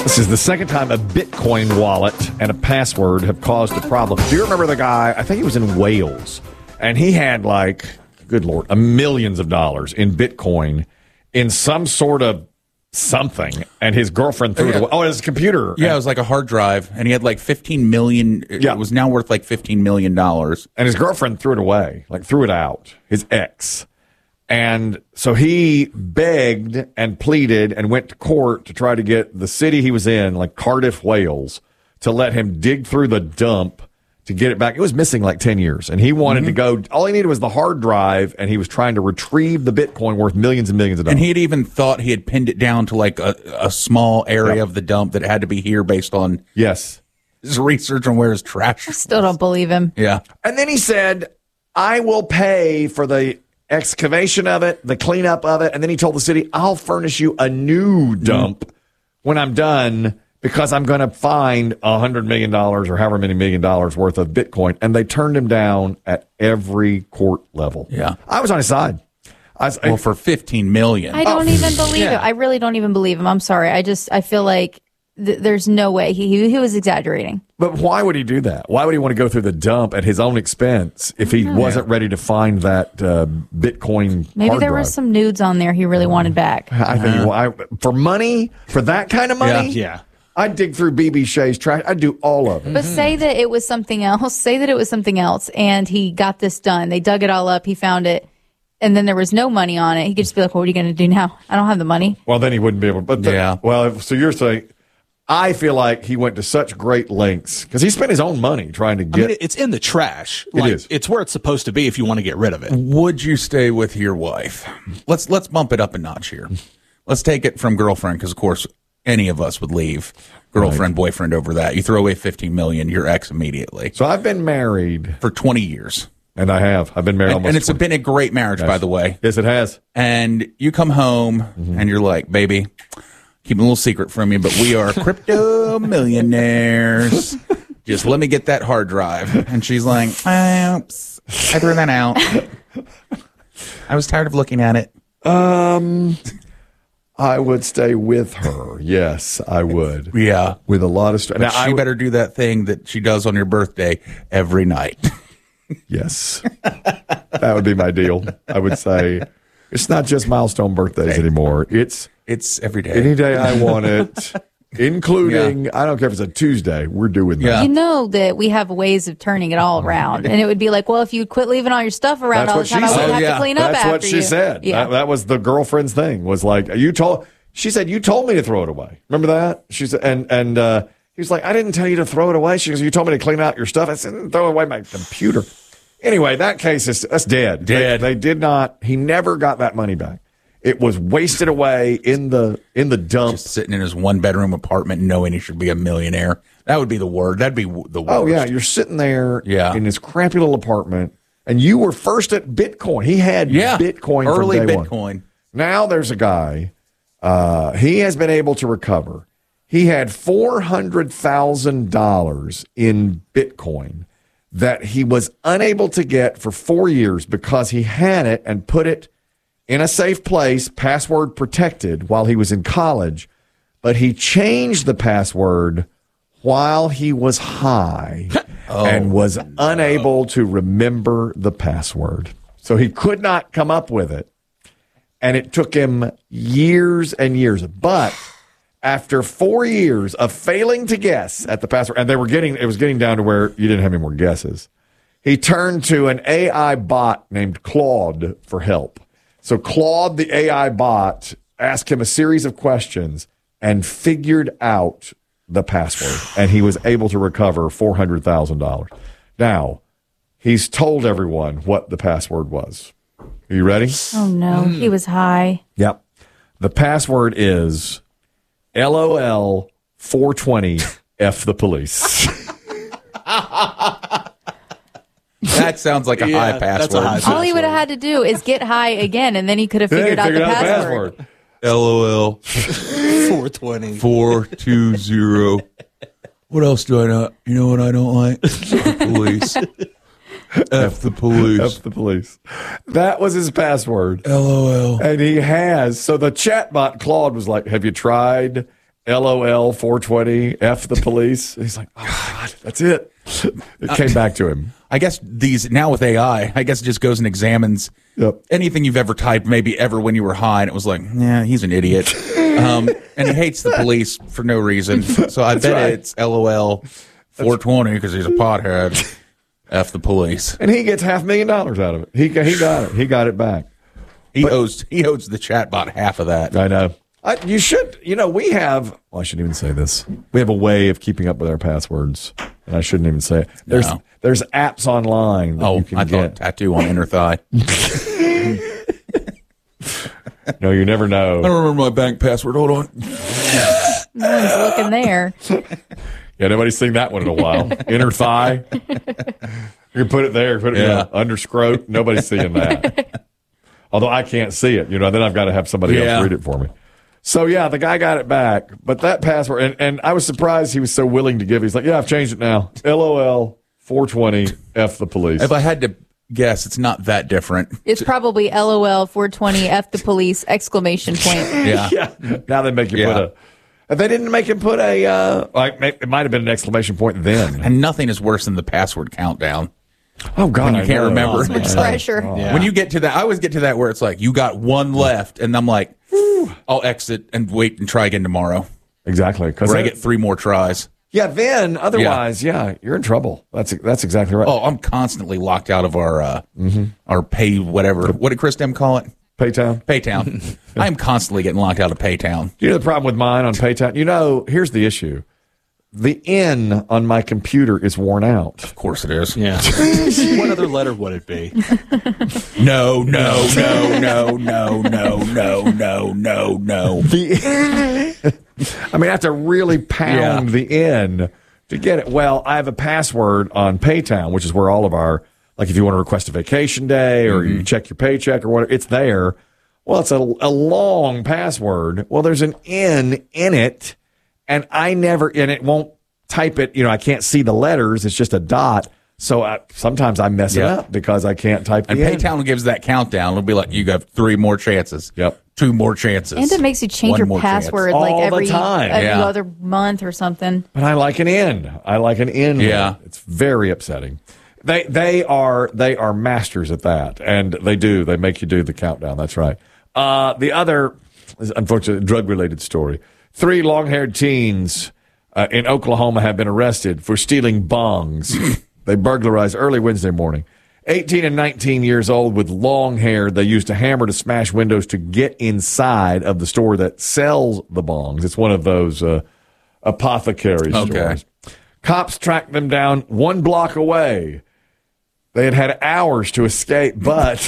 This is the second time a Bitcoin wallet and a password have caused a problem. Do you remember the guy? I think he was in Wales, and he had good Lord, millions of dollars in Bitcoin in some sort of something, and his girlfriend threw it away. Oh, his computer. Yeah, it was like a hard drive, and he had like 15 million. Yeah. It was now worth like $15 million. And his girlfriend threw it away, threw it out, his ex. And so he begged and pleaded and went to court to try to get the city he was in, like Cardiff, Wales, to let him dig through the dump to get it back. It was missing like 10 years. And he wanted to go. All he needed was the hard drive, and he was trying to retrieve the Bitcoin worth millions and millions of dollars. And he had even thought he had pinned it down to like a small area of the dump that had to be here based on his research on where his trash I still don't believe him. Yeah. And then he said, I will pay for the excavation of it, the cleanup of it. And then he told the city, I'll furnish you a new dump when I'm done, because I'm going to find $100 million or however many $1 million worth of Bitcoin. And they turned him down at every court level. Yeah. I was on his side. Well, for $15 million. I don't even believe it. I really don't even believe him. I'm sorry. I feel like there's no way he was exaggerating. But why would he do that? Why would he want to go through the dump at his own expense if he wasn't ready to find that Bitcoin Maybe hard there were drive? some nudes on there he really wanted back. I think for money, for that kind of money, Yeah. I'd dig through BB Shea's trash. I'd do all of it. But say that it was something else. Say that it was something else, and he got this done. They dug it all up. He found it, and then there was no money on it. He could just be like, "What are you going to do now? I don't have the money." Well, then he wouldn't be able. Well, so you're saying, I feel like he went to such great lengths because he spent his own money trying to get. I mean, it's in the trash. It is. It's where it's supposed to be if you want to get rid of it. Would you stay with your wife? Let's bump it up a notch here. Let's take it from girlfriend, because of course any of us would leave girlfriend, boyfriend over that. You throw away $15 million, your ex immediately. So I've been married for 20 years. And I have. I've been married almost. And it's been a great marriage, by the way. Yes, it has. And you come home and you're like, baby, keep a little secret from you, but we are crypto millionaires. Just let me get that hard drive. And she's like, oops, I threw that out. I was tired of looking at it. I would stay with her. Yes, I would. Yeah. With a lot of stress. But she better do that thing that she does on your birthday every night. Yes. That would be my deal. I would say it's not just milestone birthdays anymore. It's every day. Any day I want it, including, I don't care if it's a Tuesday, we're doing that. You know that we have ways of turning it all around. And it would be like, well, if you quit leaving all your stuff around all the time, I wouldn't have to clean up That's after what she you. said. Yeah. That was the girlfriend's thing, was like, she said, you told me to throw it away. Remember that? She said, and he was like, I didn't tell you to throw it away. She goes, you told me to clean out your stuff. I said, throw away my computer. Anyway, that case that's dead. They did not, he never got that money back. It was wasted away in the dump. Just sitting in his one-bedroom apartment knowing he should be a millionaire. That would be the word. That'd be the worst. Oh, yeah. You're sitting there in this crappy little apartment, and you were first at Bitcoin. He had Bitcoin early from day Bitcoin. one. Now there's a guy. He has been able to recover. He had $400,000 in Bitcoin that he was unable to get for 4 years because he had it and put it in a safe place, password protected, while he was in college. But he changed the password while he was high and was unable to remember the password. So he could not come up with it. And it took him years and years. But after 4 years of failing to guess at the password, and it was getting down to where you didn't have any more guesses, he turned to an AI bot named Claude for help. So Claude, the AI bot, asked him a series of questions and figured out the password. And he was able to recover $400,000. Now, he's told everyone what the password was. Are you ready? Oh, no. He was high. Yep. The password is LOL 420 F the police. That sounds like a high password. All he would have had to do is get high again, and then he could have figured out the password. LOL 420. 420. What else do I know? You know what I don't like? Police. F the police. F the police. That was his password. LOL. And he has. So the chatbot Claude was like, have you tried LOL 420 F the police. He's like, oh God, that's it. It came back to him. I guess these now with AI, I guess it just goes and examines anything you've ever typed, maybe ever when you were high, and it was like, yeah, he's an idiot, and he hates the police for no reason. So I bet right. it's LOL 420 because he's a pothead. F the police, And he gets $500,000 out of it. He got it. He got it back. he owes the chatbot half of that. I know. You should, we have, well, I shouldn't even say this. We have a way of keeping up with our passwords, and I shouldn't even say it. There's apps online that you can get. Tattoo on inner thigh. No, you never know. I don't remember my bank password. Hold on. No one's looking there. Yeah, nobody's seen that one in a while. Inner thigh. You can put it there, put it under scrot. Nobody's seeing that. Although I can't see it, then I've got to have somebody else read it for me. So, yeah, the guy got it back. But that password, and I was surprised he was so willing to give. He's like, yeah, I've changed it now. LOL 420 F the police. If I had to guess, it's not that different. It's probably LOL 420 F the police exclamation point. Yeah. Yeah. Now they make you put they didn't make him put it might have been an exclamation point then. And nothing is worse than the password countdown. Oh, God. When you can't remember. Pressure. Yeah. When you get to that, I always get to that where it's like, you got one left, and I'm like, I'll exit and wait and try again tomorrow. Exactly. Where I get 3 more tries. Yeah, then otherwise, you're in trouble. That's exactly right. Oh, I'm constantly locked out of our pay whatever. What did Chris Dem call it? Paytown. Paytown. I am constantly getting locked out of Paytown. You know the problem with mine on Paytown? Here's the issue. The N on my computer is worn out. Of course it is. Yeah. What other letter would it be? No. I have to really pound the N to get it. Well, I have a password on Paytown, which is where all of our, like if you want to request a vacation day or you check your paycheck or whatever, it's there. Well, it's a long password. Well, there's an N in it, and it won't type it. I can't see the letters. It's just a dot. So sometimes I mess it up because I can't type the And N. Paytown gives that countdown. It'll be like, you got 3 more chances. Yep. 2 more chances. And it makes you change One your more chance. password All like the every time. other month or something. But I like an N. I like an N. Yeah. It's very upsetting. They are masters at that, and they make you do the countdown. That's right. The other, unfortunately, drug-related story. 3 long-haired teens in Oklahoma have been arrested for stealing bongs. They burglarized early Wednesday morning. 18 and 19 years old with long hair. They used a hammer to smash windows to get inside of the store that sells the bongs. It's one of those apothecary stores. Cops tracked them down 1 block away. They had hours to escape, but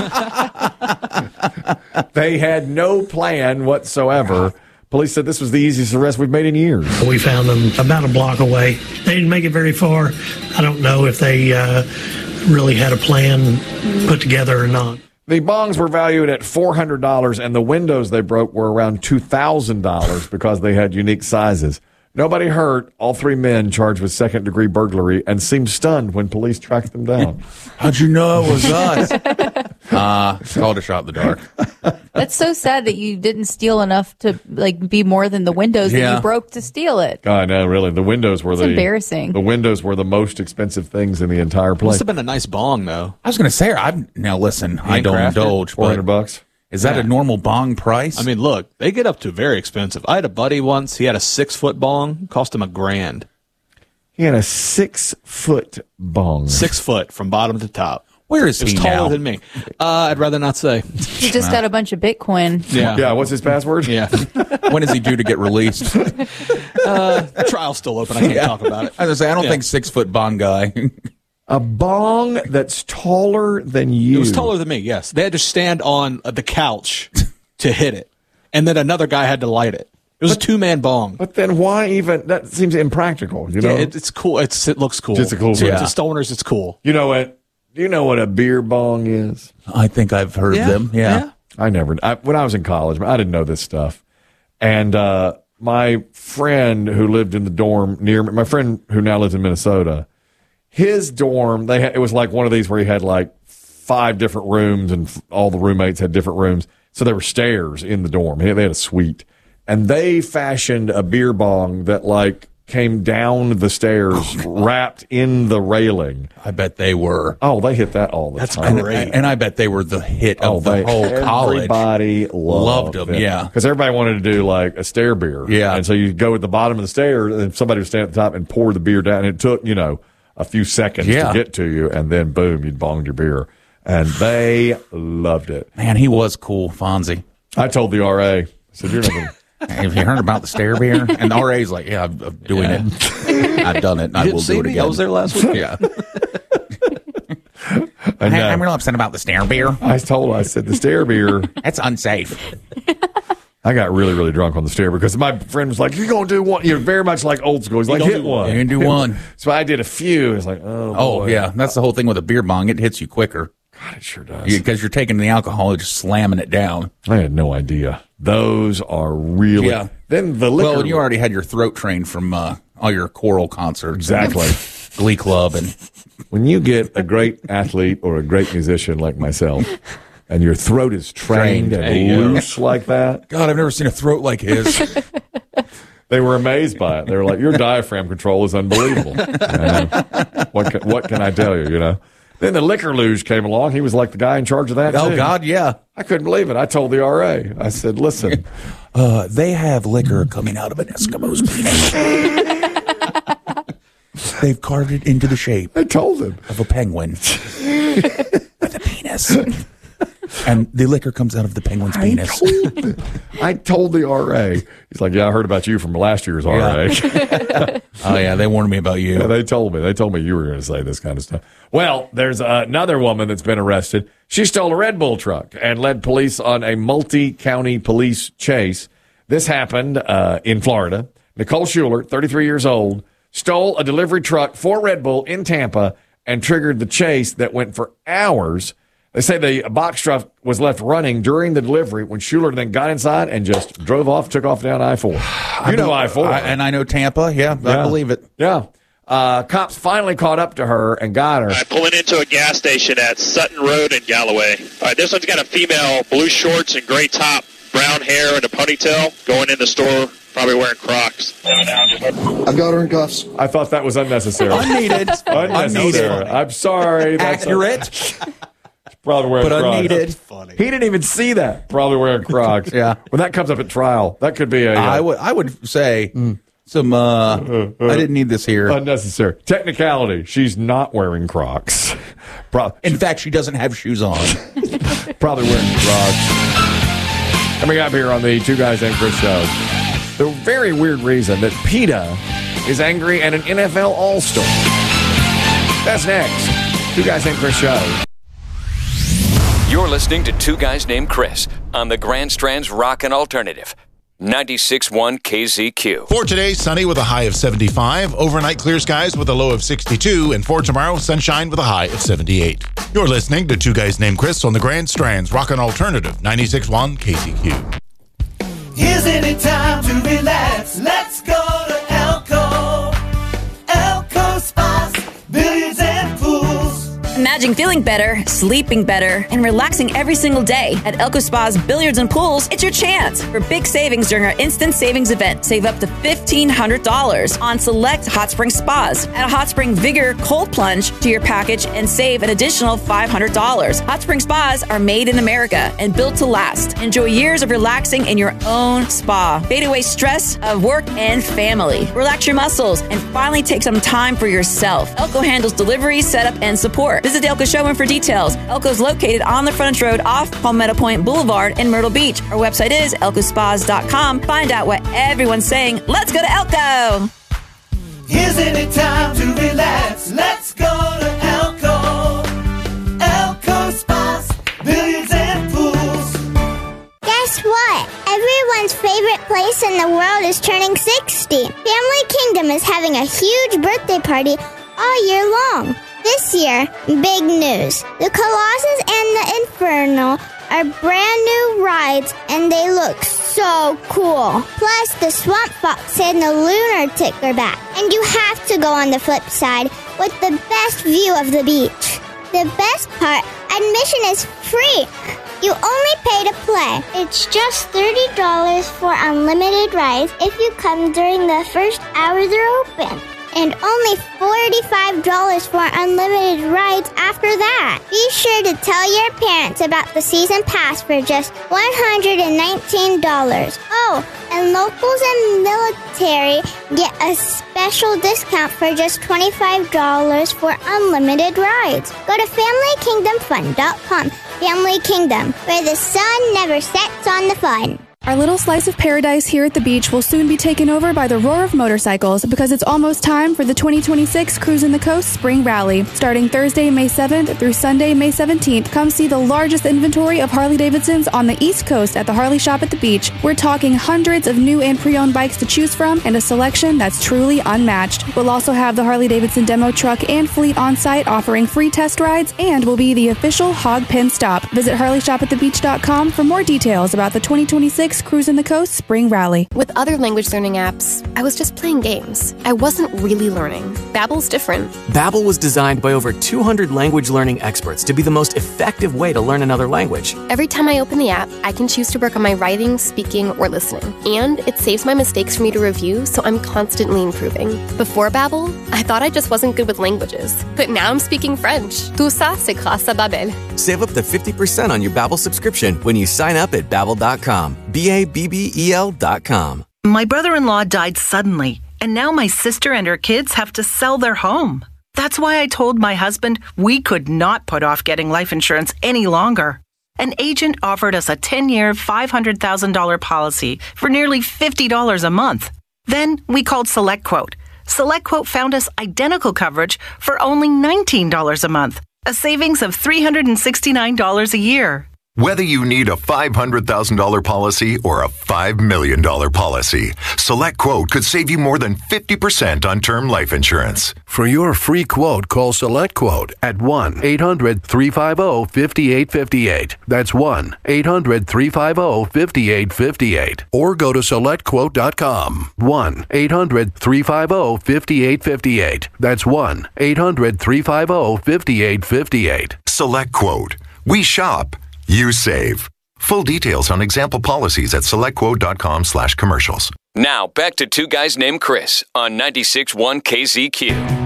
they had no plan whatsoever. Police said this was the easiest arrest we've made in years. We found them about a block away. They didn't make it very far. I don't know if they really had a plan put together or not. The bongs were valued at $400, and the windows they broke were around $2,000 because they had unique sizes. Nobody hurt. All 3 men charged with second-degree burglary and seemed stunned when police tracked them down. How'd you know it was us? Called a shot in the dark. That's so sad that you didn't steal enough to be more than the windows that you broke to steal it. God, no, really. The windows were embarrassing. The windows were the most expensive things in the entire Must place. have been a nice bong, though. I was going to say, now listen, I don't indulge, but $400. is that a normal bong price? I mean, look, they get up to very expensive. I had a buddy once. He had a 6-foot bong. Cost him $1,000. He had a 6-foot bong. 6 foot from bottom to top. Where is It was he taller now? than me. I'd rather not say. He just got a bunch of Bitcoin. Yeah. Yeah, what's his password? Yeah. When is he due to get released? The trial's still open. I can't talk about it. I was going to say, I don't think 6-foot bong guy. A bong that's taller than you. It was taller than me, yes. They had to stand on the couch to hit it. And then another guy had to light it. It was a 2-man bong. But then why even? That seems impractical, you know? Yeah, it's cool. It looks cool. Just a cool To thing. stoners, it's cool. You know what? Do you know what a beer bong is? I think I've heard of them. Yeah. When I was in college, I didn't know this stuff. And my friend who lived in the dorm near me, my friend who now lives in Minnesota, his dorm, it was like one of these where he had like 5 different rooms and all the roommates had different rooms. So there were stairs in the dorm. They had a suite. and they fashioned a beer bong that like came down the stairs wrapped in the railing. I bet they were. Oh, they hit that all the time. That's great. And I bet they were the hit of the whole college. Everybody loved them, yeah. Because everybody wanted to do like a stair beer. Yeah. And so you go at the bottom of the stairs and somebody would stand at the top and pour the beer down. And it took, a few seconds to get to you. And then boom, you'd bonged your beer. And they loved it. Man, he was cool, Fonzie. I told the RA, I said, you're not going to. Have you heard about the stair beer? And the RA's like, yeah, I'm doing it. I've done it, and I will do it again. I was there last week. Yeah. I'm real upset about the stair beer. I said, the stair beer. That's unsafe. I got really, really drunk on the stair because my friend was like, you're going to do one. You're very much like old school. He's like, hit one. You can do one. So I did a few. It's like, oh, boy. Yeah. That's the whole thing with a beer bong. It hits you quicker. God, it sure does. Because you're taking the alcohol and just slamming it down. I had no idea. Those are really. Yeah. Then the liquor. Well, you already had your throat trained from all your choral concerts. Exactly. Glee Club. And when you get a great athlete or a great musician like myself, and your throat is trained and loose like that. God, I've never seen a throat like his. They were amazed by it. They were like, your diaphragm control is unbelievable. What can I tell you, Then the liquor luge came along. He was like the guy in charge of that, Oh, too. God, yeah. I couldn't believe it. I told the RA. I said, listen. They have liquor coming out of an Eskimo's penis. They've carved it into the shape I told him. of a penguin with a penis. And the liquor comes out of the penguin's penis. I told the RA. He's like, yeah, I heard about you from last year's RA. Oh, yeah, they warned me about you. Yeah, they told me you were going to say this kind of stuff. Well, there's another woman that's been arrested. She stole a Red Bull truck and led police on a multi-county police chase. This happened in Florida. Nicole Schuler, 33 years old, stole a delivery truck for Red Bull in Tampa and triggered the chase that went for hours. They say the box truck was left running during the delivery when Schuler then got inside and just drove off, took off down I-4. You know I-4. And I know Tampa. Yeah, I believe it. Yeah. Cops finally caught up to her and got her. Pulling into a gas station at Sutton Road in Galloway. All right, this one's got a female, blue shorts and gray top, brown hair and a ponytail, going in the store, probably wearing Crocs. I've got her in cuffs. I thought that was unnecessary. Unneeded. Unnecessary. I'm sorry. That's Accurate. probably wearing But Crocs. unneeded. Funny. He didn't even see that. Probably wearing Crocs. Yeah. When that comes up at trial, that could be a I would say some. I didn't need this here. unnecessary technicality. She's not wearing Crocs. In fact, she doesn't have shoes on. Probably wearing Crocs. Coming up here on the Two Guys Named Chris show, the very weird reason that PETA is angry at an NFL All-Star. That's next. Two Guys Named Chris show. You're listening to Two Guys Named Chris on the Grand Strand's Rockin' Alternative, 96.1 KZQ. For today, sunny with a high of 75. Overnight, clear skies with a low of 62. And for tomorrow, sunshine with a high of 78. You're listening to Two Guys Named Chris on the Grand Strand's Rockin' Alternative, 96.1 KZQ. Isn't it time to relax? Let's go to Elko. Elko Spas, billiards and pools. Imagine feeling better, sleeping better, and relaxing every single day. At Elko Spa's Billiards and Pools, it's your chance for big savings during our Instant Savings event. Save up to $1,500 on select Hot Spring Spas. Add a Hot Spring Vigor Cold Plunge to your package and save an additional $500. Hot Spring Spas are made in America and built to last. Enjoy years of relaxing in your own spa. Fade away stress of work and family. Relax your muscles and finally take some time for yourself. Elko handles delivery, setup, and support. Visit the Elko showroom for details. Elko is located on the frontage road off Palmetto Point Boulevard in Myrtle Beach. Our website is elkospas.com. Find out what everyone's saying. Let's go to Elko! Isn't it time to relax? Let's go to Elko. Elko Spas, billiards and pools. Guess what? Everyone's favorite place in the world is turning 60. Family Kingdom is having a huge birthday party all year long. This year, big news. The Colossus and the Inferno are brand new rides and they look so cool. Plus, the Swamp Fox and the Lunatic are back. And you have to go on the flip side with the best view of the beach. The best part, admission is free. You only pay to play. It's just $30 for unlimited rides if you come during the first hour they're open. And only $45 for unlimited rides after that. Be sure to tell your parents about the season pass for just $119. Oh, and locals and military get a special discount for just $25 for unlimited rides. Go to FamilyKingdomFun.com. Family Kingdom, where the sun never sets on the fun. Our little slice of paradise here at the beach will soon be taken over by the roar of motorcycles because it's almost time for the 2026 Cruisin' the Coast Spring Rally. Starting Thursday, May 7th through Sunday, May 17th, come see the largest inventory of Harley-Davidsons on the East Coast at the Harley Shop at the beach. We're talking hundreds of new and pre-owned bikes to choose from and a selection that's truly unmatched. We'll also have the Harley-Davidson demo truck and fleet on site offering free test rides and will be the official Hog Pen stop. Visit HarleyShopAtTheBeach.com for more details about the 2026 Cruisin' the Coast Spring Rally. With other language learning apps, I was just playing games. I wasn't really learning. Babbel's different. Babbel was designed by over 200 language learning experts to be the most effective way to learn another language. Every time I open the app, I can choose to work on my writing, speaking, or listening. And it saves my mistakes for me to review, so I'm constantly improving. Before Babbel, I thought I just wasn't good with languages. But now I'm speaking French. Tout ça, c'est grâce à Babbel. Save up to 50% on your Babbel subscription when you sign up at Babbel.com. BABBEL.com. My brother-in-law died suddenly, and now my sister and her kids have to sell their home. That's why I told my husband we could not put off getting life insurance any longer. An agent offered us a 10-year, $500,000 policy for nearly $50 a month. Then we called SelectQuote. SelectQuote found us identical coverage for only $19 a month, a savings of $369 a year. Whether you need a $500,000 policy or a $5 million policy, SelectQuote could save you more than 50% on term life insurance. For your free quote, call SelectQuote at 1-800-350-5858. That's 1-800-350-5858. Or go to SelectQuote.com. 1-800-350-5858. That's 1-800-350-5858. SelectQuote. We shop. You save. Full details on example policies at selectquote.com/commercials. Now, back to Two Guys Named Chris on 96.1 KZQ.